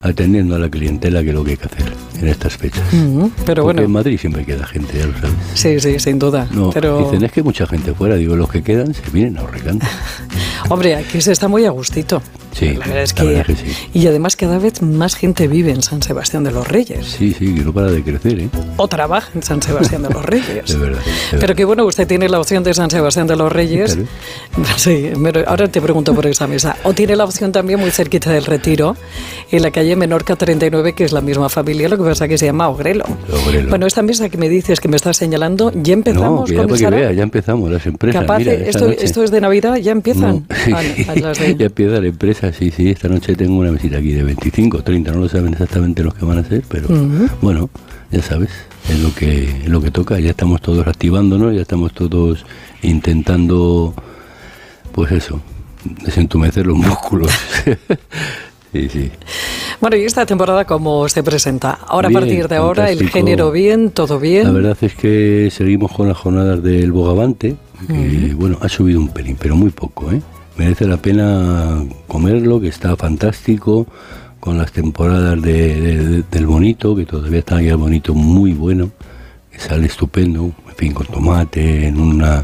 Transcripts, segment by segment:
atendiendo a la clientela, que es lo que hay que hacer en estas fechas. Pero porque bueno, en Madrid siempre queda gente, ya lo sabes. Sí, sí, sin duda. No, pero... dicen, es que mucha gente fuera. Digo, los que quedan se vienen a Recanto. Hombre, aquí se está muy a gustito. Sí, la verdad es que sí. Y además cada vez más gente vive en San Sebastián de los Reyes. Sí, sí, que no para de crecer, ¿eh? O trabaja en San Sebastián de los Reyes. De verdad. Pero que bueno, usted tiene la opción de San Sebastián de los Reyes. Sí, pero ahora te pregunto por esa mesa. O tiene la opción también muy cerquita del Retiro, en la calle Menorca 39, que es la misma familia, lo que pasa que se llama Ogrelo. Bueno, esta mesa que me dices, que me estás señalando, ya empezamos. No, que ya para que vea, ya empezamos las empresas. Capaz, mira, esto es de Navidad, ya empiezan. No. Ya empieza la empresa, sí, esta noche tengo una visita aquí de 25, 30, no lo saben exactamente los que van a hacer, pero bueno, ya sabes, es lo que toca. Ya estamos todos activándonos, ya estamos todos intentando, pues eso, desentumecer los músculos. Sí. Bueno, ¿y esta temporada cómo se presenta? Ahora, bien, a partir de ahora, fantástico. el género bien, todo bien. La verdad es que seguimos con las jornadas del Bogavante, que bueno, ha subido un pelín, pero muy poco, ¿eh? Merece la pena comerlo, que está fantástico, con las temporadas del bonito, que todavía está ahí el bonito muy bueno, que sale estupendo, en fin, con tomate, en una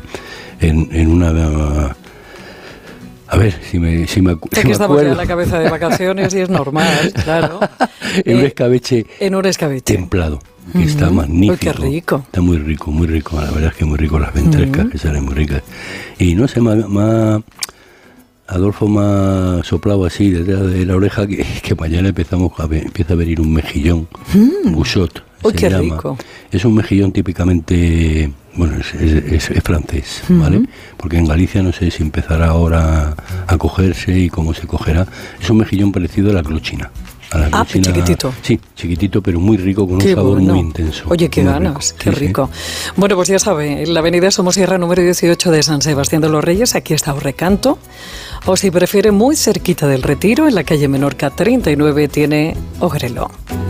a ver, si me que estamos ya en la cabeza de vacaciones y es normal, claro. En un escabeche. En un escabeche. Templado, que está magnífico. Uy, qué rico. Está muy rico, muy rico. La verdad es que muy rico las ventrescas, que salen muy ricas. Y no sé, Adolfo me ha soplado así detrás de la oreja que mañana empieza a venir un mejillón, Bouchot. Uy, qué rico. Es un mejillón típicamente, bueno, es francés, ¿vale? Porque en Galicia no sé si empezará ahora a cogerse y cómo se cogerá. Es un mejillón parecido a la clochina. Pues chiquitito. Sí, chiquitito, pero muy rico, con qué un sabor bueno. muy intenso. Oye, qué ganas, qué rico. Sí. Bueno, pues ya sabe, en la avenida Somosierra número 18 de San Sebastián de los Reyes, aquí está Recanto. O si prefiere, muy cerquita del Retiro, en la calle Menorca 39, tiene Ogrelo.